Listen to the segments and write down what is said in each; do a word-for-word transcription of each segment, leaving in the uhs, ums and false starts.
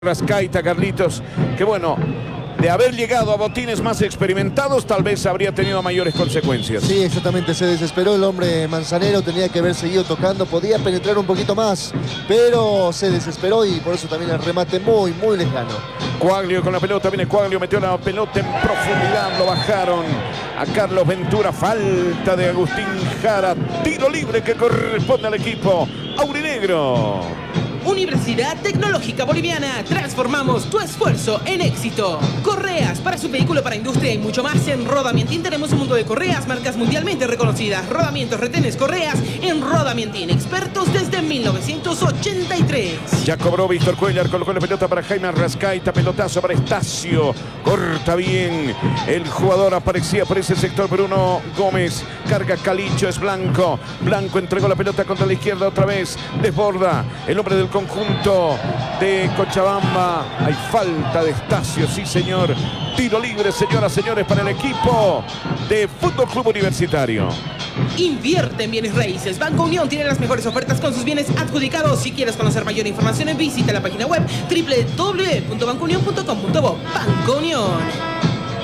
Arrascaita, Carlitos, que bueno, de haber llegado a botines más experimentados, tal vez habría tenido mayores consecuencias. Sí, exactamente, se desesperó el hombre Manzanero, tenía que haber seguido tocando, podía penetrar un poquito más, pero se desesperó y por eso también el remate muy, muy lejano. Quaglio con la pelota, viene Quaglio, metió la pelota en profundidad, lo bajaron a Carlos Ventura, falta de Agustín Jara, tiro libre que corresponde al equipo aurinegro. Universidad Tecnológica Boliviana, transformamos tu esfuerzo en éxito. Correas para su vehículo, para industria y mucho más. En Rodamientín tenemos un mundo de correas, marcas mundialmente reconocidas. Rodamientos, retenes, correas en Rodamientín, expertos desde mil novecientos ochenta y tres. Ya cobró Víctor Cuellar, colocó la pelota para Jaime Arrascaita, pelotazo para Estacio, corta bien el jugador, aparecía por ese sector Bruno Gómez, carga Calicho, es Blanco, Blanco entregó la pelota contra la izquierda otra vez, desborda el hombre del conjunto de Cochabamba, hay falta de Estacio, sí señor, tiro libre señoras, señores, para el equipo de Fútbol Club Universitario. Invierte en bienes raíces. Banco Unión tiene las mejores ofertas con sus bienes adjudicados. Si quieres conocer mayor información, visita la página web doble u doble u doble u punto banco unión punto com punto bo. Banco Unión.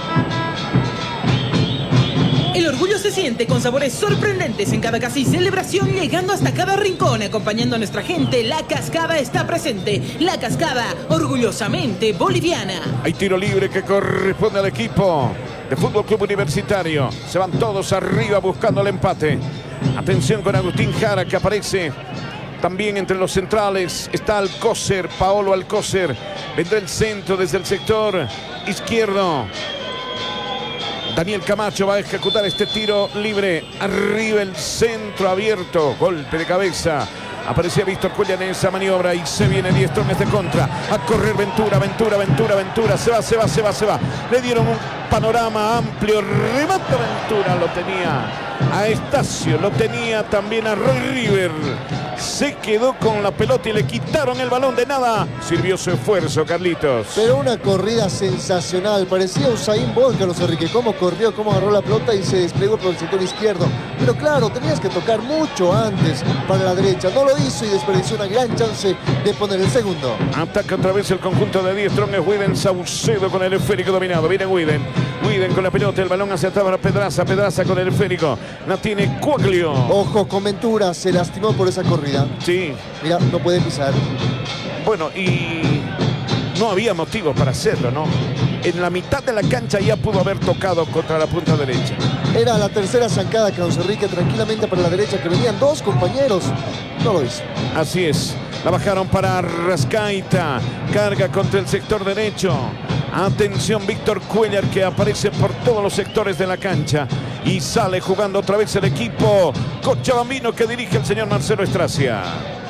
El orgullo se siente con sabores sorprendentes en cada casa y celebración, llegando hasta cada rincón, acompañando a nuestra gente. La Cascada está presente. La Cascada, orgullosamente boliviana. Hay tiro libre que corresponde al equipo de Fútbol Club Universitario. Se van todos arriba buscando el empate. Atención con Agustín Jara, que aparece también entre los centrales. Está Alcócer, Paolo Alcócer. Vendrá el centro desde el sector izquierdo. Daniel Camacho va a ejecutar este tiro libre. Arriba el centro abierto. Golpe de cabeza. Aparecía Víctor Cuellar en esa maniobra y se viene Diestrones de contra. A correr Ventura, Ventura, Ventura, Ventura. Se va, se va, se va, se va. Le dieron un panorama amplio. Remata Ventura. Lo tenía a Estacio. Lo tenía también a Roy River. Se quedó con la pelota y le quitaron el balón. De nada sirvió su esfuerzo, Carlitos. Pero una corrida sensacional. Parecía Usain Bolt, Carlos Enrique. Cómo corrió, cómo agarró la pelota y se desplegó por el sector izquierdo. Pero claro, tenías que tocar mucho antes para la derecha. No lo hizo y desperdició una gran chance de poner el segundo. Ataca otra vez el conjunto de Diestrones. Widen Saucedo con el esférico dominado. Viene Widen. Widen con la pelota. El balón hacia atrás para Pedraza. Pedraza con el esférico. La tiene Quaglio. Ojo con Ventura. Se lastimó por esa corrida. Sí. Mira, no puede pisar. Bueno, y no había motivos para hacerlo, ¿no? En la mitad de la cancha ya pudo haber tocado contra la punta derecha. Era la tercera zancada, Carlos Enrique, tranquilamente para la derecha, que venían dos compañeros. No lo hizo. Así es. La bajaron para Arrascaita. Carga contra el sector derecho. Atención, Víctor Cuellar, que aparece por todos los sectores de la cancha. Y sale jugando otra vez el equipo cochabambino que dirige el señor Marcelo Estracia.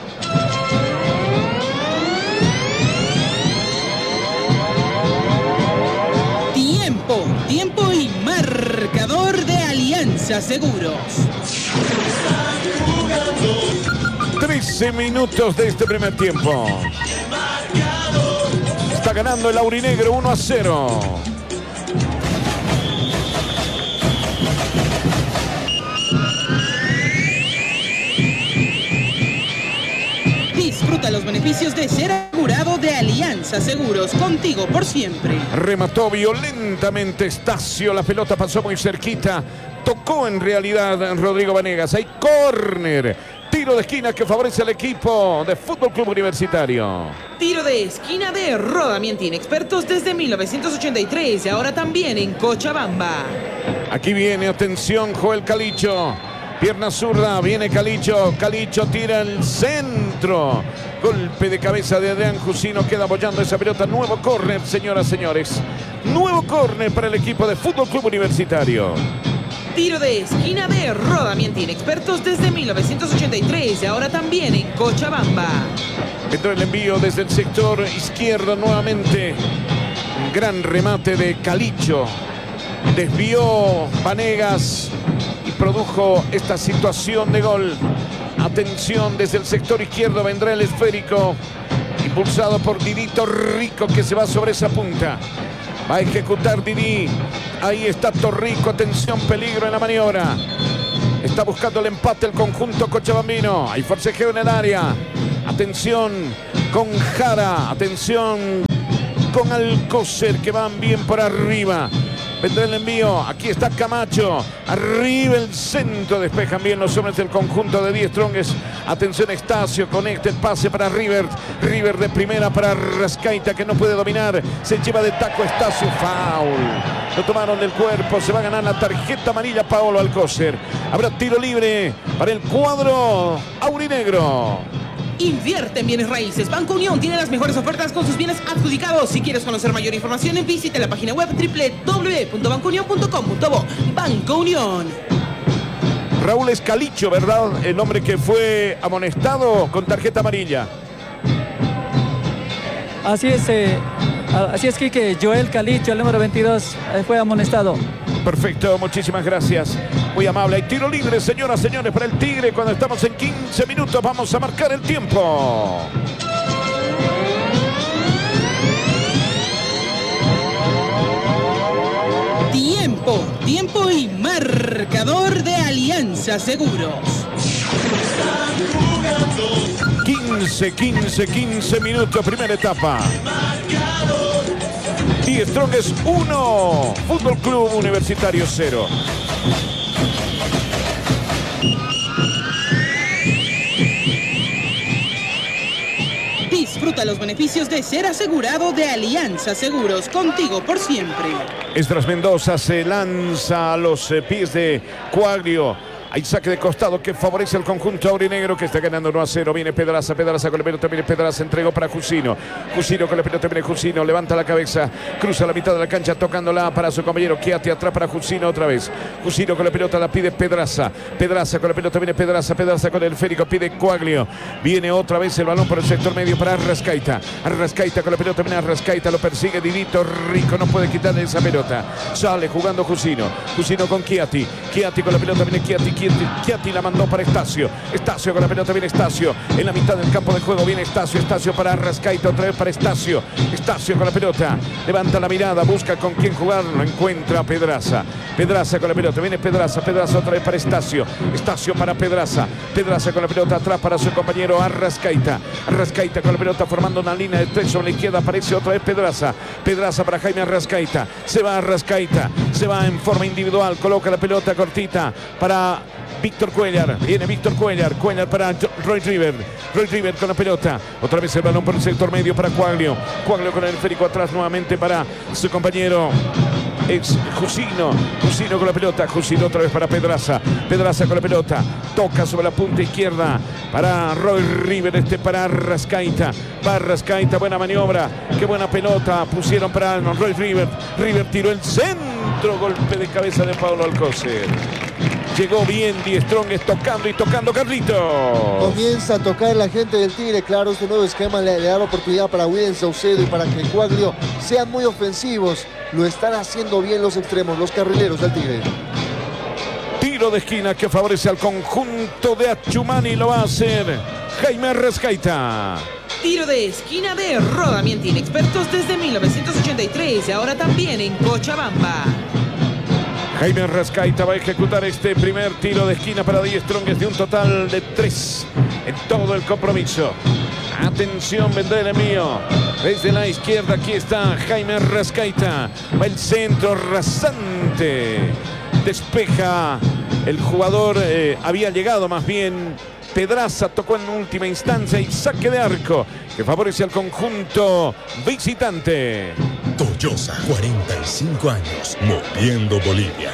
Tiempo, tiempo y marcador de Alianza Seguros. trece minutos de este primer tiempo. Está ganando el aurinegro uno a cero. Disfruta los beneficios de ser asegurado de Alianza Seguros, contigo por siempre. Remató violentamente Estacio, la pelota pasó muy cerquita, tocó en realidad Rodrigo Vanegas. Hay córner, tiro de esquina que favorece al equipo de Fútbol Club Universitario. Tiro de esquina de Rodamientín, expertos desde mil novecientos ochenta y tres y ahora también en Cochabamba. Aquí viene, atención, Joel Calicho. Pierna zurda, viene Calicho, Calicho tira el centro. Golpe de cabeza de Adrián Jusino, queda apoyando esa pelota. Nuevo córner, señoras, señores. Nuevo córner para el equipo de Fútbol Club Universitario. Tiro de esquina de Rodamientín, expertos desde mil novecientos ochenta y tres y ahora también en Cochabamba. Entró el envío desde el sector izquierdo nuevamente. Un gran remate de Calicho. Desvió Vanegas y produjo esta situación de gol. Atención, desde el sector izquierdo vendrá el esférico, impulsado por Didito Rico, que se va sobre esa punta. Va a ejecutar Didi. Ahí está Torrico. Atención, peligro en la maniobra. Está buscando el empate el conjunto cochabambino. Hay forcejeo en el área. Atención con Jara. Atención con Alcócer, que van bien por arriba. Vendrá el envío, aquí está Camacho, arriba el centro, despejan bien los hombres del conjunto de Die Strongest. Atención Estacio, conecta el pase para River, River de primera para Arrascaita, que no puede dominar, se lleva de taco Estacio, foul, lo tomaron del cuerpo, se va a ganar la tarjeta amarilla Paolo Alcócer. Habrá tiro libre para el cuadro aurinegro. Invierte en bienes raíces. Banco Unión tiene las mejores ofertas con sus bienes adjudicados. Si quieres conocer mayor información, visite la página web doble u doble u doble u punto banco unión punto com punto bo. Banco Unión. Raúl Escalicho, ¿verdad? El hombre que fue amonestado con tarjeta amarilla. Así es, eh, así es, Quique. Joel Calicho, el número veintidós, eh, fue amonestado. Perfecto, muchísimas gracias. Muy amable. Hay tiro libre, señoras, señores, para el Tigre. Cuando estamos en quince minutos, vamos a marcar el tiempo. Tiempo, tiempo y marcador de Alianza Seguros. quince, quince, quince minutos, primera etapa. Die Strongest uno, Fútbol Club Universitario cero. Disfruta los beneficios de ser asegurado de Alianza Seguros, contigo por siempre. Esdras Mendoza se lanza a los eh, pies de Cuaglio. Hay saque de costado que favorece al conjunto aurinegro, que está ganando uno a cero. Viene Pedraza, Pedraza con la pelota, viene Pedraza, entregó para Jusino. Jusino con la pelota, viene Jusino, levanta la cabeza, cruza la mitad de la cancha tocándola para su compañero Chiatti, atrás para Jusino otra vez. Jusino con la pelota la pide Pedraza. Pedraza con la pelota, viene Pedraza, Pedraza con el esférico, pide Cuaglio. Viene otra vez el balón por el sector medio para Arrascaita. Arrascaita con la pelota, viene Arrascaita, lo persigue Didito Rico, no puede quitarle esa pelota. Sale jugando Jusino. Jusino con Chiatti. Chiatti con la pelota, viene Chiatti. Chiatti la mandó para Estacio. Estacio con la pelota, viene Estacio. En la mitad del campo de juego viene Estacio. Estacio para Arrascaita, otra vez para Estacio. Estacio con la pelota. Levanta la mirada, busca con quién jugar. No encuentra a Pedraza. Pedraza con la pelota, viene Pedraza. Pedraza otra vez para Estacio. Estacio para Pedraza. Pedraza con la pelota atrás para su compañero Arrascaita. Arrascaita con la pelota formando una línea de tres sobre la izquierda. Aparece otra vez Pedraza. Pedraza para Jaime Arrascaita. Se va Arrascaita. Se va en forma individual. Coloca la pelota cortita para Víctor Cuellar, viene Víctor Cuellar, Cuellar para Roy River, Roy River con la pelota, otra vez el balón por el sector medio para Cuaglio, Cuaglio con el esférico atrás nuevamente para su compañero es Jusino, Jusino con la pelota, Jusino otra vez para Pedraza, Pedraza con la pelota, toca sobre la punta izquierda para Roy River, este para Arrascaita, va Arrascaita, buena maniobra, qué buena pelota pusieron para Roy River, River tiró el centro, golpe de cabeza de Paolo Alcócer. Llegó bien Die Strongest tocando y tocando Carlitos. Comienza a tocar la gente del Tigre. Claro, este nuevo esquema le, le da la oportunidad para William Saucedo y para que Cuaglio sean muy ofensivos. Lo están haciendo bien los extremos, los carrileros del Tigre. Tiro de esquina que favorece al conjunto de Achumani. Lo va a hacer Jaime Arrascaita. Tiro de esquina de Rodamientin, expertos desde mil novecientos ochenta y tres y ahora también en Cochabamba. Jaime Arrascaita va a ejecutar este primer tiro de esquina para Die Strongest de un total de tres en todo el compromiso. Atención, vendrá el envío. Desde la izquierda, aquí está Jaime Arrascaita. Va el centro rasante. Despeja el jugador, eh, había llegado más bien. Pedraza tocó en última instancia y saque de arco que favorece al conjunto visitante. Toyosa, cuarenta y cinco años, moviendo Bolivia.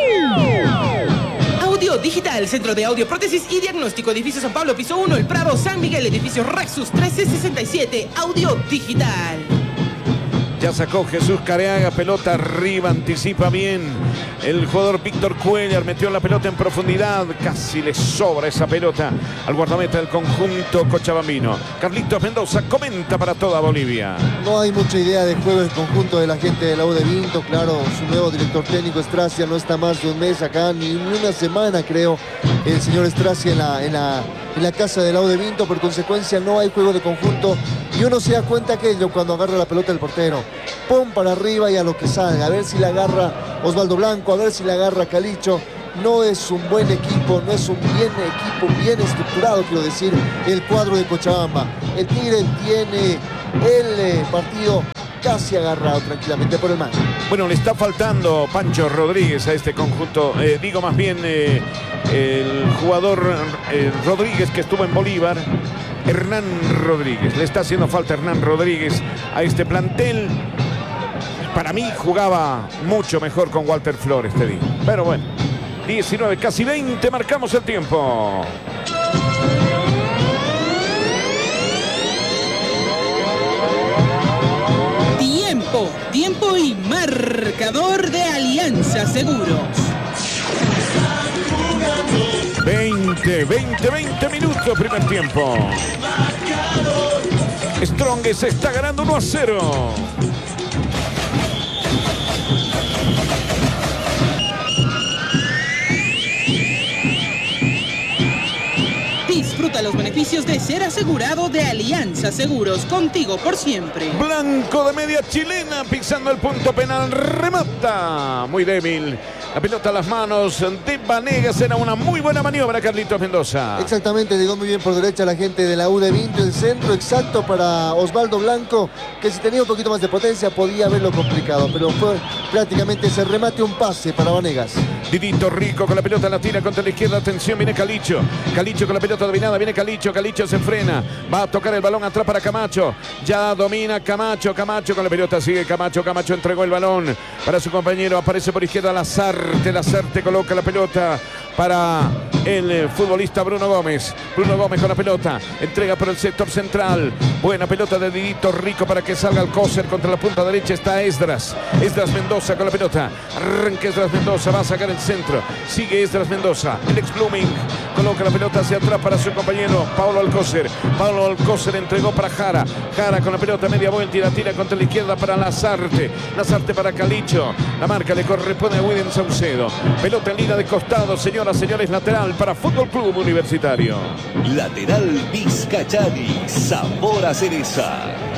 Audio Digital, Centro de Audio, Prótesis y Diagnóstico, Edificio San Pablo, Piso uno, El Prado, San Miguel, Edificio Rexus trece sesenta y siete, Audio Digital. Ya sacó Jesús Careaga, pelota arriba, anticipa bien. El jugador Víctor Cuellar metió la pelota en profundidad. Casi le sobra esa pelota al guardameta del conjunto cochabambino. Carlitos Mendoza comenta para toda Bolivia. No hay mucha idea de juego en conjunto de la gente de la U de Vinto. Claro, su nuevo director técnico Stracia no está más de un mes acá, ni una semana creo. El señor Stracia en la, en la, en la casa de la U de Vinto. Por consecuencia no hay juego de conjunto. Y uno se da cuenta que cuando agarra la pelota el portero, pum para arriba y a lo que salga. A ver si la agarra Osvaldo Blanco, a ver si la agarra Calicho. No es un buen equipo, no es un bien equipo, bien estructurado, quiero decir, el cuadro de Cochabamba. el Tigre tiene el eh, partido casi agarrado tranquilamente por el mano. Bueno, le está faltando Pancho Rodríguez a este conjunto. Eh, digo más bien eh, el jugador eh, Rodríguez que estuvo en Bolívar. Hernán Rodríguez. Le está haciendo falta Hernán Rodríguez a este plantel. Para mí jugaba mucho mejor con Walter Flores, te digo. Pero bueno, diecinueve, casi veinte, marcamos el tiempo. Tiempo, tiempo y marcador de Alianza Seguros. veinte, veinte, veinte minutos, primer tiempo. Strongest se está ganando uno a cero. Disfruta los beneficios de ser asegurado de Alianza Seguros, contigo por siempre. Blanco de media chilena, pisando el punto penal, remata. Muy débil. La pelota a las manos de Vanegas. Era una muy buena maniobra, Carlitos Mendoza. Exactamente, llegó muy bien por derecha la gente de la U de Vinto. El centro exacto para Osvaldo Blanco, que si tenía un poquito más de potencia podía haberlo complicado, pero fue prácticamente ese remate, un pase para Vanegas. Didito Rico con la pelota, la tira contra la izquierda. Atención, viene Calicho. Calicho con la pelota dominada. Viene Calicho. Calicho se frena. Va a tocar el balón atrás para Camacho. Ya domina Camacho. Camacho con la pelota. Sigue Camacho. Camacho entregó el balón para su compañero. Aparece por izquierda Lazarte. Lazarte coloca la pelota para el futbolista Bruno Gómez. Bruno Gómez con la pelota. Entrega por el sector central. Buena pelota de Didito Rico para que salga Alcócer. Contra la punta derecha está Esdras. Esdras Mendoza con la pelota. Arranca Esdras Mendoza. Va a sacar el centro. Sigue Esdras Mendoza. El ex Blooming coloca la pelota hacia atrás para su compañero Paulo Alcócer. Paulo Alcócer entregó para Jara. Jara con la pelota media vuelta y la tira contra la izquierda para Lazarte. Lazarte para Calicho. La marca le corresponde a William Saucedo. Pelota en línea de costado, señoras, señores, lateral para Fútbol Club Universitario. Lateral Vizcachani, sabor a cereza.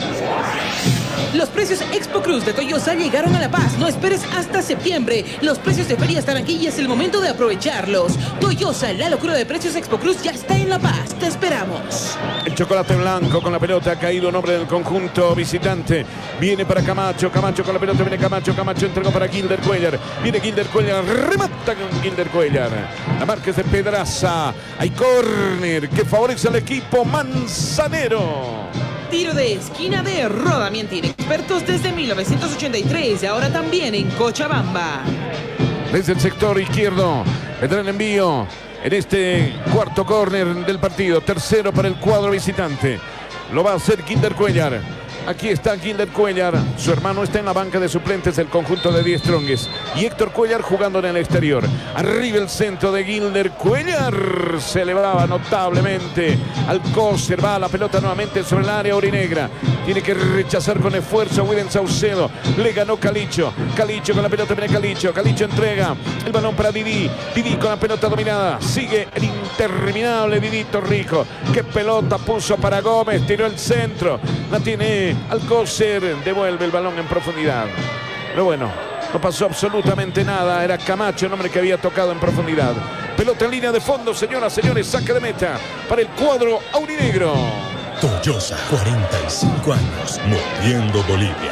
Los precios Expo Cruz de Toyosa llegaron a La Paz. No esperes hasta septiembre. Los precios de Feria están aquí y es el momento de aprovecharlos. Toyosa, la locura de precios Expo Cruz ya está en La Paz. Te esperamos. El chocolate blanco con la pelota ha caído nombre del conjunto visitante. Viene para Camacho. Camacho con la pelota. Viene Camacho. Camacho entregó para Gilder Cuellar. Viene Gilder Cuellar. Remata con Gilder Cuellar. La marca es de Pedraza. Hay córner que favorece al equipo manzanero. Tiro de esquina de Rodamientin. Expertos desde mil novecientos ochenta y tres. Ahora también en Cochabamba. Desde el sector izquierdo vendrá el envío en este cuarto córner del partido. Tercero para el cuadro visitante. Lo va a hacer Gilder Cuellar. Aquí está Gilder Cuellar. Su hermano está en la banca de suplentes del conjunto de Die Strongest. Y Héctor Cuellar jugando en el exterior. Arriba el centro de Gilder Cuellar. Se elevaba notablemente. Alcócer va a la pelota nuevamente sobre el área aurinegra. Tiene que rechazar con esfuerzo William Saucedo. Le ganó Calicho. Calicho con la pelota. Viene Calicho. Calicho entrega el balón para Didi. Didi con la pelota dominada. Sigue el interminable Didito Rico. Qué pelota puso para Gómez. Tiró el centro. La tiene Alcócer. Devuelve el balón en profundidad. Pero bueno, no pasó absolutamente nada. Era Camacho el hombre que había tocado en profundidad. Pelota en línea de fondo, señoras, señores. Saque de meta para el cuadro aurinegro. Toyosa, cuarenta y cinco años, moviendo Bolivia.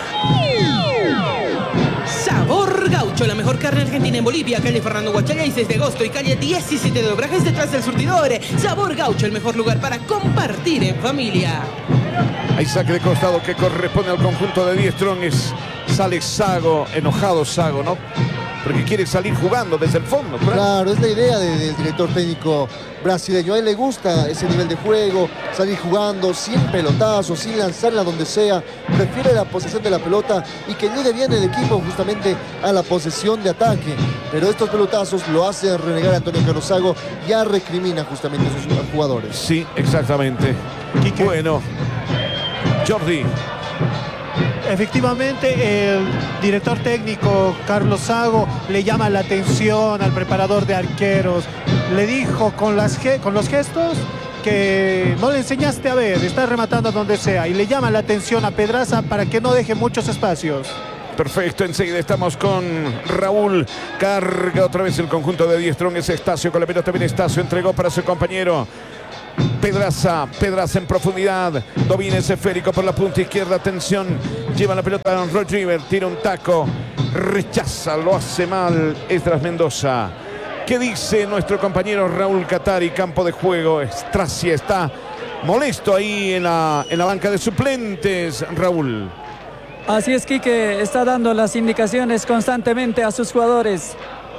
Sabor Gaucho, la mejor carne argentina en Bolivia. Calle Fernando Huachalla y seis de agosto y calle diecisiete de Obrajes detrás del surtidor. Sabor Gaucho, el mejor lugar para compartir en familia. Hay saque de costado que corresponde al conjunto de Die Strongest. Sale Sago, enojado Sago, ¿no? Porque quiere salir jugando desde el fondo. Claro, claro, es la idea de, del director técnico brasileño. A él le gusta ese nivel de juego, salir jugando sin pelotazos, sin lanzarla donde sea. Prefiere la posesión de la pelota y que llegue bien el equipo justamente a la posesión de ataque. Pero estos pelotazos lo hace renegar a Antonio Carlos Sago. Ya recrimina justamente a sus jugadores. Sí, exactamente. Quique. Bueno, Jordi. Efectivamente, el director técnico Carlos Sago le llama la atención al preparador de arqueros. Le dijo con, las ge con los gestos que no le enseñaste a ver, está rematando donde sea. Y le llama la atención a Pedraza para que no deje muchos espacios. Perfecto, enseguida estamos con Raúl. Carga otra vez el conjunto de Die Strongest. Estacio con la pelota, viene Estacio, entregó para su compañero Pedraza, Pedraza en profundidad, domina ese esférico por la punta izquierda, atención, lleva la pelota a Rod River, tira un taco, rechaza, lo hace mal Esdras Mendoza. ¿Qué dice nuestro compañero Raúl Catari? Campo de juego, Stracia está molesto ahí en la, en la banca de suplentes, Raúl. Así es, Quique, está dando las indicaciones constantemente a sus jugadores.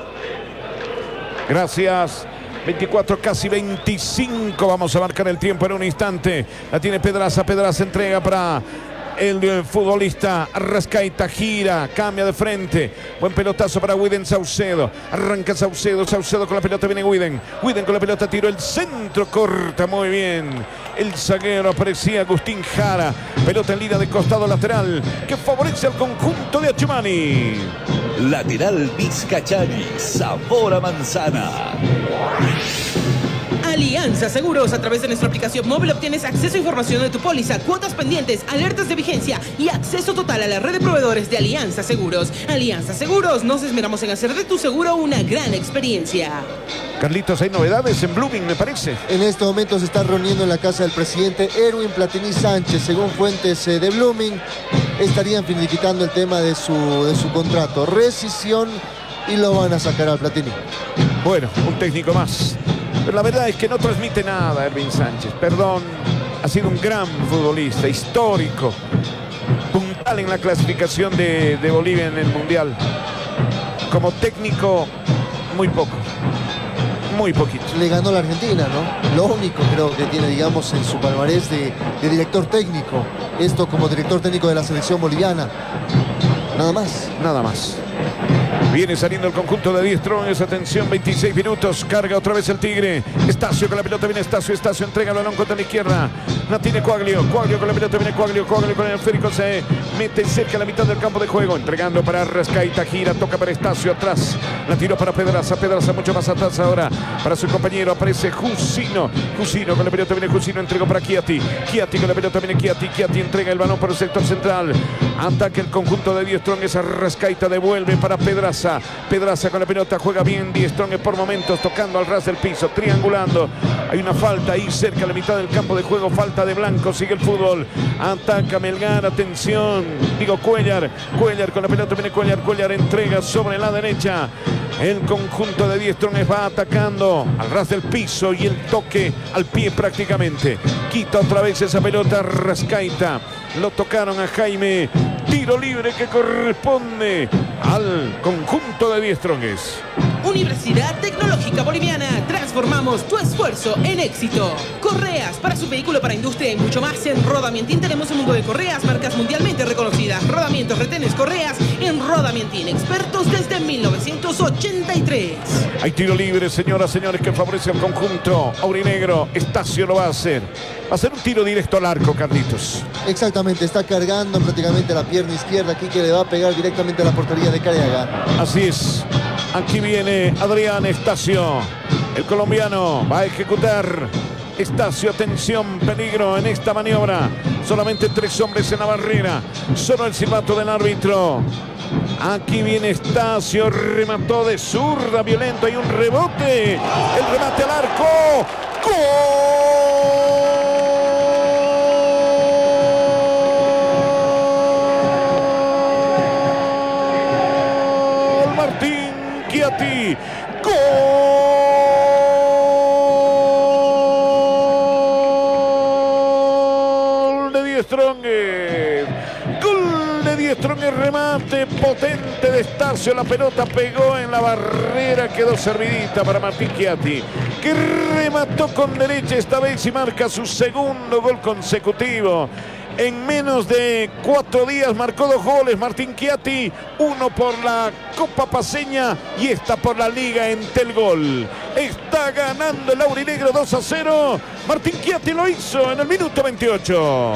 Gracias. veinticuatro, casi veinticinco. Vamos a marcar el tiempo en un instante. La tiene Pedraza. Pedraza entrega para el futbolista Arrascaita. Gira, cambia de frente. Buen pelotazo para Widen Saucedo. Arranca Saucedo. Saucedo con la pelota. Viene Widen. Widen con la pelota. Tiró el centro. Corta muy bien. El zaguero aparecía Agustín Jara. Pelota en línea de costado lateral que favorece al conjunto de Achumani. Lateral Vizcachari, sabor a manzana. Alianza Seguros. A través de nuestra aplicación móvil obtienes acceso a información de tu póliza, cuotas pendientes, alertas de vigencia y acceso total a la red de proveedores de Alianza Seguros. Alianza Seguros, nos esmeramos en hacer de tu seguro una gran experiencia. Carlitos, hay novedades en Blooming, me parece. En este momento se está reuniendo en la casa del presidente Erwin Platini Sánchez. Según fuentes de Blooming, estarían finiquitando el tema de su, de su contrato, rescisión, y lo van a sacar al Platini. Bueno, un técnico más. Pero la verdad es que no transmite nada Erwin Sánchez. Perdón, ha sido un gran futbolista, histórico, puntal en la clasificación de, de Bolivia en el Mundial. Como técnico, muy poco. Muy poquito. Le ganó la Argentina, ¿no? Lo único creo que tiene, digamos, en su palmarés de, de director técnico. Esto como director técnico de la selección boliviana. Nada más. Nada más. Viene saliendo el conjunto de Die Strongest. Atención, veintiséis minutos. Carga otra vez el Tigre. Estacio con la pelota. Viene Estacio. Estacio entrega el balón contra la izquierda. La tiene Coaglio. Coaglio con la pelota. Viene Coaglio. Coaglio con el esférico. Se mete cerca a la mitad del campo de juego. Entregando para Arrascaita. Gira. Toca para Estacio. Atrás. La tiró para Pedraza. Pedraza mucho más atrás ahora. Para su compañero. Aparece Jusino. Jusino con la pelota. Viene Jusino. Entregó para Chiati. Chiati con la pelota. Viene Chiati. Chiati entrega el balón por el sector central. Ataca el conjunto de Die Strongest. Arrascaita devuelve para Pedraza. Pedraza con la pelota, juega bien Die Strongest por momentos, tocando al ras del piso, triangulando. Hay una falta ahí cerca a la mitad del campo de juego, falta de Blanco, sigue el fútbol. Ataca Melgar, atención, digo Cuellar. Cuellar con la pelota, viene Cuellar, Cuellar entrega sobre la derecha. El conjunto de Die Strongest va atacando al ras del piso y el toque al pie prácticamente. Quita otra vez esa pelota Arrascaita. Lo tocaron a Jaime. Tiro libre que corresponde al conjunto de Die Strongest. Universidad Tecnológica Boliviana. Transformamos tu esfuerzo en éxito. Correas para su vehículo, para industria y mucho más. En Rodamientín tenemos un mundo de correas, marcas mundialmente reconocidas. Rodamientos, retenes, correas en Rodamientín. Expertos desde mil novecientos ochenta y tres. Hay tiro libre, señoras, señores, que favorece al conjunto aurinegro. Estacio lo va a hacer. Va a ser un tiro directo al arco, Carlitos. Exactamente, está cargando prácticamente la pierna izquierda aquí, que le va a pegar directamente a la portería de Cariaga. Así es. Aquí viene Adrián Estacio. El colombiano va a ejecutar. Estacio, atención, peligro en esta maniobra. Solamente tres hombres en la barrera. Solo el silbato del árbitro. Aquí viene Estacio, remató de zurda, violento, hay un rebote. El remate al arco. ¡Gol! Martín Chiati. ¡Gol de Die Strongest! ¡Gol de Die Strongest! Remate potente de Estacio. La pelota pegó en la barrera, quedó servidita para Martín Chiati, que remató con derecha esta vez y marca su segundo gol consecutivo. En menos de cuatro días marcó dos goles Martín Chiati, uno por la Copa Paceña y esta por la Liga en Telgol. Está ganando el aurinegro dos a cero. Martín Chiati lo hizo en el minuto veintiocho.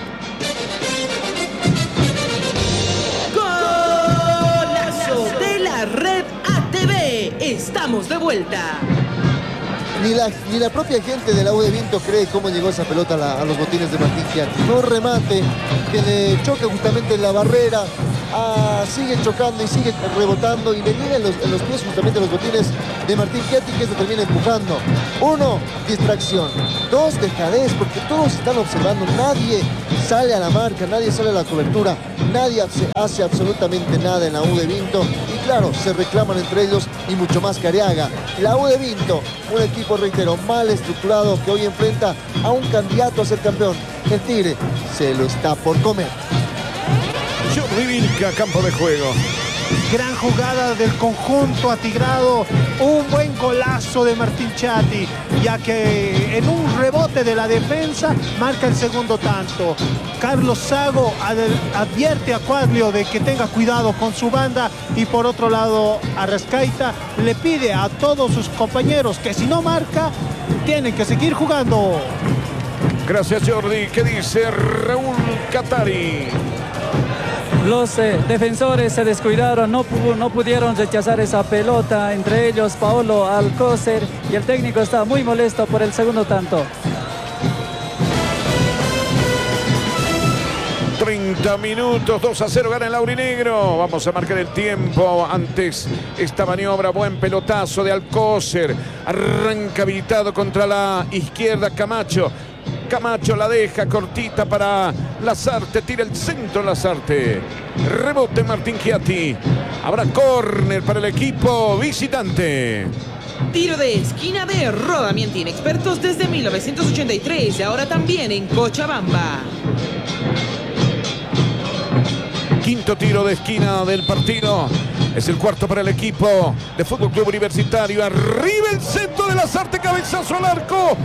Golazo de la Red A T V. Estamos de vuelta. Ni la, ni la propia gente de la U de Vinto cree cómo llegó esa pelota a, la, a los botines de Martín Chiati. No remate, que le choca justamente en la barrera. ah, sigue chocando y sigue rebotando y le llega en los, en los pies justamente los botines de Martín Chiatti, que se termina empujando. Uno, distracción. Dos, dejadez, porque todos están observando. Nadie sale a la marca, nadie sale a la cobertura, nadie hace, hace absolutamente nada en la U de Vinto. Y claro, se reclaman entre ellos y mucho más que Arriaga. La U de Vinto, un equipo, reitero, mal estructurado que hoy enfrenta a un candidato a ser campeón. El Tigre se lo está por comer. Jordi Vilca, campo de juego. Gran jugada del conjunto atigrado, un buen golazo de Martín Chiatti, ya que en un rebote de la defensa marca el segundo tanto. Carlos Sago advierte a Quaglio de que tenga cuidado con su banda, y por otro lado Arrascaita le pide a todos sus compañeros que si no marca tienen que seguir jugando. Gracias, Jordi. ¿Qué dice Raúl Catari? Los eh, defensores se descuidaron, no, no pudieron rechazar esa pelota, entre ellos Paolo Alcócer, y el técnico está muy molesto por el segundo tanto. treinta minutos, dos a cero gana el aurinegro. Vamos a marcar el tiempo. Antes esta maniobra, buen pelotazo de Alcócer. Arranca habilitado contra la izquierda Camacho. Camacho la deja cortita para Lazarte, tira el centro Lazarte. Rebote Martín Chiatti. Habrá córner para el equipo visitante. Tiro de esquina de Rodamientin, expertos desde mil novecientos ochenta y tres, y ahora también en Cochabamba. Quinto tiro de esquina del partido. Es el cuarto para el equipo de Fútbol Club Universitario. Arriba el centro de Lazarte, cabezazo al arco.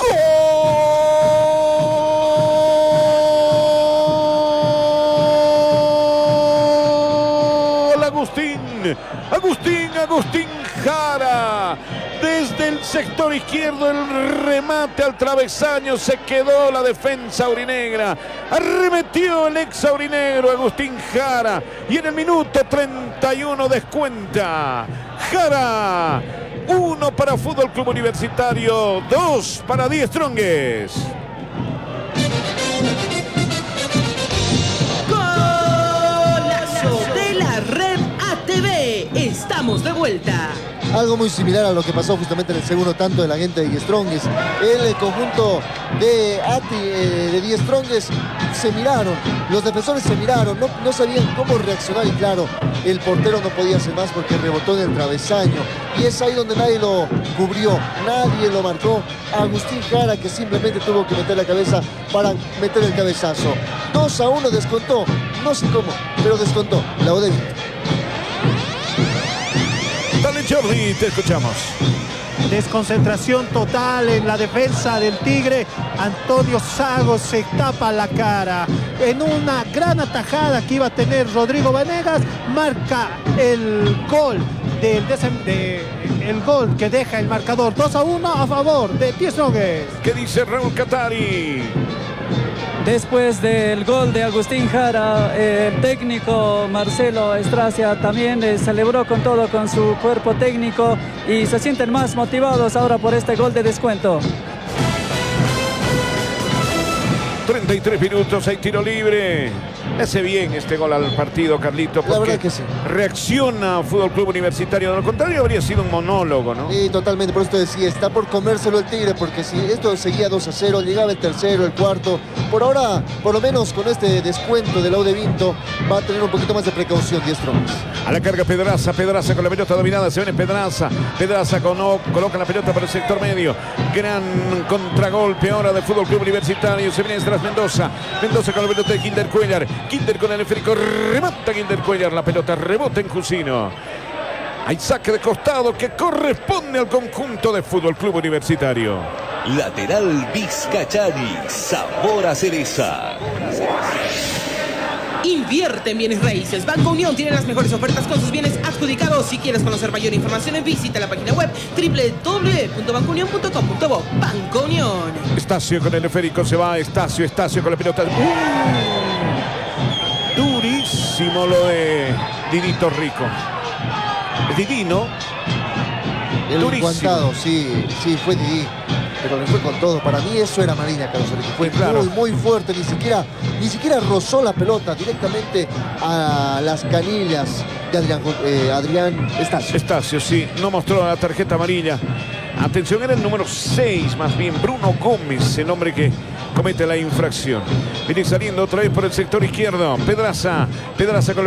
¡Gol! Agustín, Agustín, Agustín Jara. Desde el sector izquierdo el remate al travesaño, se quedó la defensa aurinegra. Arremetió el ex aurinegro Agustín Jara y en el minuto treinta y uno descuenta. Jara. Uno para Fútbol Club Universitario, dos para Die Strongest. Golazo de la Red A T V. Estamos de vuelta. Algo muy similar a lo que pasó justamente en el segundo tanto de la gente de Die Strongest. El conjunto de Ati, eh, de Die Strongest, se miraron, los defensores se miraron, no, no sabían cómo reaccionar, y claro, el portero no podía hacer más porque rebotó en el travesaño, y es ahí donde nadie lo cubrió, nadie lo marcó. Agustín Jara, que simplemente tuvo que meter la cabeza para meter el cabezazo. dos a uno descontó, no sé cómo, pero descontó la U de Vinto. Dale, Jordi, te escuchamos. Desconcentración total en la defensa del Tigre. Antonio Sago se tapa la cara. En una gran atajada que iba a tener Rodrigo Vanegas, marca el gol del de, el gol que deja el marcador dos a uno a favor de Die Strongest. ¿Qué dice Raúl Catari? Después del gol de Agustín Jara, eh, el técnico Marcelo Estracia también eh, celebró con todo con su cuerpo técnico y se sienten más motivados ahora por este gol de descuento. treinta y tres minutos, hay tiro libre. Le hace bien este gol al partido, Carlito, porque la verdad que sí. Reacciona Fútbol Club Universitario. De lo contrario, habría sido un monólogo, ¿no? Sí, totalmente, por esto decía, está por comérselo el Tigre, porque si esto seguía dos a cero, llegaba el tercero, el cuarto. Por ahora, por lo menos con este descuento del U de Vinto, va a tener un poquito más de precaución Die Strongest. A la carga Pedraza, Pedraza con la pelota dominada, se viene Pedraza. Pedraza con, coloca la pelota para el sector medio. Gran contragolpe ahora de Fútbol Club Universitario. Se viene tras Mendoza. Mendoza con la pelota de Kinder Cuellar. Kinder con el esférico, remata Kinder Cuellar, la pelota rebota en Jusino. Hay saque de costado que corresponde al conjunto de Fútbol Club Universitario. Lateral Vizcachani, sabor a cereza. Invierte en bienes raíces. Banco Unión tiene las mejores ofertas con sus bienes adjudicados. Si quieres conocer mayor información, visita la página web doble u doble u doble u punto banco unión punto com punto bo. Banco Unión. Estacio con el esférico, se va Estacio, Estacio con la pelota. ¡Uh! Durísimo lo de Didito Rico. Didino. El Durísimo. enguantado, sí, sí, fue Didi. pero le fue con todo. Para mí eso era amarilla, Carlos Enrique. Fue claro. muy, muy fuerte. Ni siquiera, ni siquiera rozó la pelota directamente a las canillas de Adrián, eh, Adrián Estacio. Estacio, sí, no mostró la tarjeta amarilla. Atención, era el número seis, más bien, Bruno Gómez, el hombre que comete la infracción. Viene saliendo otra vez por el sector izquierdo. Pedraza, Pedraza con